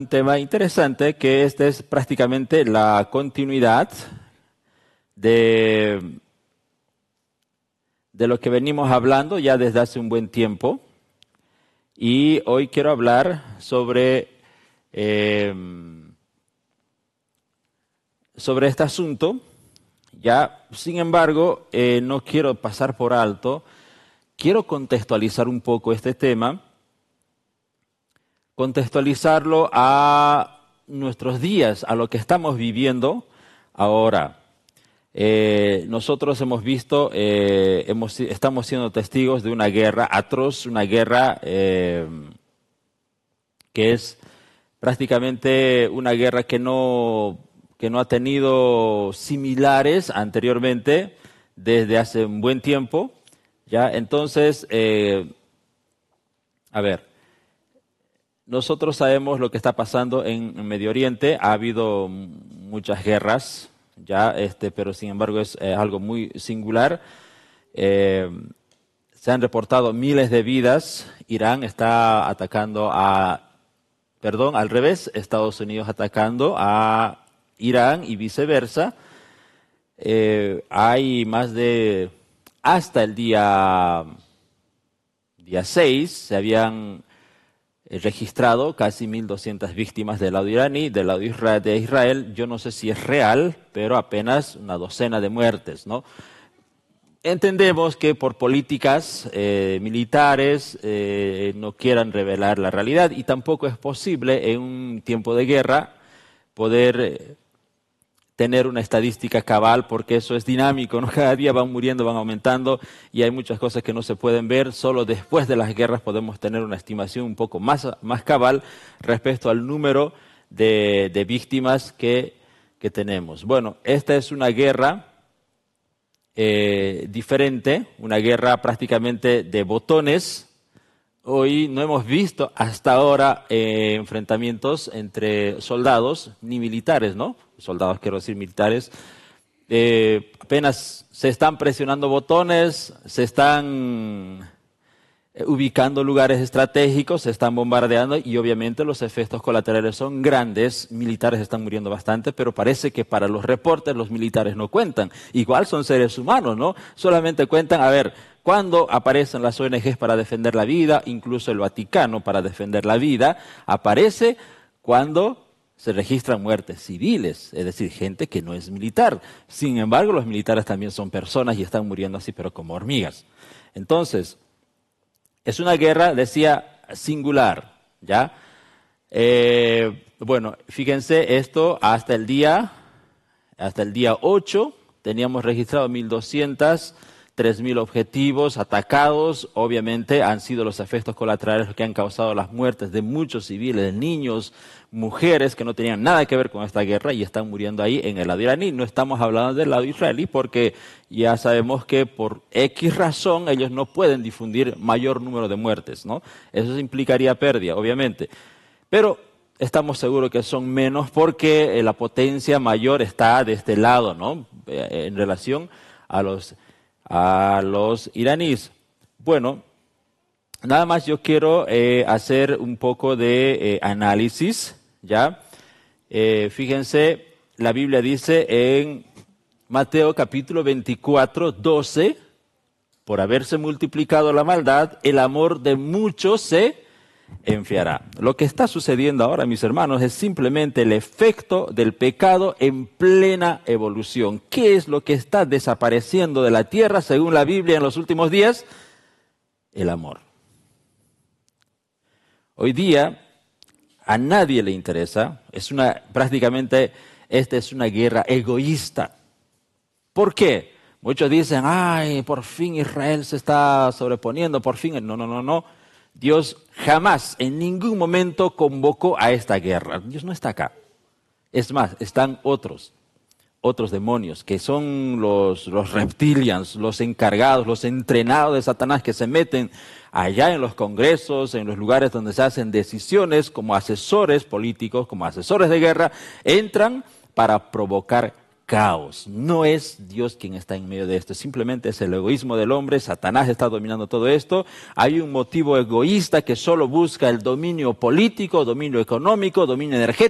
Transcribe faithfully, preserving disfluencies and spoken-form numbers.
Un tema interesante que este es prácticamente la continuidad de, de lo que venimos hablando ya desde hace un buen tiempo. Y hoy quiero hablar sobre, eh, sobre este asunto. Ya, sin embargo, eh, no quiero pasar por alto. Quiero contextualizar un poco este tema. Contextualizarlo a nuestros días, a lo que estamos viviendo ahora. Eh, nosotros hemos visto, eh, hemos, estamos siendo testigos de una guerra atroz, una guerra eh, que es prácticamente una guerra que no, que no ha tenido similares anteriormente desde hace un buen tiempo. ¿Ya? Entonces, eh, a ver. Nosotros sabemos lo que está pasando en, en Medio Oriente. Ha habido muchas guerras, ya, este, pero sin embargo es eh, algo muy singular. Eh, se han reportado miles de vidas. Irán está atacando a, perdón, al revés, Estados Unidos atacando a Irán y viceversa. Eh, hay más de, hasta el día, día seis, se habían registrado casi mil doscientas víctimas del lado iraní, del lado de Israel. Yo no sé si es real, pero apenas una docena de muertes, ¿no? Entendemos que por políticas eh, militares eh, no quieran revelar la realidad y tampoco es posible en un tiempo de guerra poder eh, tener una estadística cabal, porque eso es dinámico, ¿no? Cada día van muriendo, van aumentando y hay muchas cosas que no se pueden ver. Solo después de las guerras podemos tener una estimación un poco más, más cabal respecto al número de, de víctimas que, que tenemos. Bueno, esta es una guerra eh, diferente, una guerra prácticamente de botones. Hoy no hemos visto hasta ahora eh, enfrentamientos entre soldados ni militares, ¿no? Soldados, quiero decir militares. Eh, apenas se están presionando botones, se están eh, ubicando lugares estratégicos, se están bombardeando y obviamente los efectos colaterales son grandes. Militares están muriendo bastante, pero parece que para los reportes los militares no cuentan. Igual son seres humanos, ¿no? Solamente cuentan, a ver, cuando aparecen las O N Ges para defender la vida, incluso el Vaticano para defender la vida, aparece cuando se registran muertes civiles, es decir, gente que no es militar. Sin embargo, los militares también son personas y están muriendo así, pero como hormigas. Entonces, es una guerra, decía, singular, ¿ya? Eh, bueno, fíjense esto, hasta el día, hasta el día ocho teníamos registrado mil doscientos, tres mil objetivos atacados. Obviamente han sido los efectos colaterales que han causado las muertes de muchos civiles, niños, mujeres que no tenían nada que ver con esta guerra y están muriendo ahí en el lado iraní. No estamos hablando del lado israelí porque ya sabemos que por X razón ellos no pueden difundir mayor número de muertes, ¿no? Eso implicaría pérdida, obviamente. Pero estamos seguros que son menos porque la potencia mayor está de este lado, ¿no? En relación a los a los iraníes. Bueno, nada más yo quiero eh, hacer un poco de eh, análisis, ¿ya? Eh, fíjense, la Biblia dice en Mateo capítulo veinticuatro, doce, por haberse multiplicado la maldad, el amor de muchos se enfriará. Lo que está sucediendo ahora, mis hermanos, es simplemente el efecto del pecado en plena evolución. ¿Qué es lo que está desapareciendo de la tierra, según la Biblia, en los últimos días? El amor. Hoy día a nadie le interesa, es una, prácticamente esta es una guerra egoísta. ¿Por qué? Muchos dicen, ay, por fin Israel se está sobreponiendo, por fin. No, no, no, no. Dios jamás, en ningún momento convocó a esta guerra. Dios no está acá. Es más, están otros, otros demonios, que son los, los reptilians, los encargados, los entrenados de Satanás, que se meten allá en los congresos, en los lugares donde se hacen decisiones, como asesores políticos, como asesores de guerra, entran para provocar caos. No es Dios quien está en medio de esto, simplemente es el egoísmo del hombre. Satanás está dominando todo esto. Hay un motivo egoísta que solo busca el dominio político, dominio económico, dominio energético.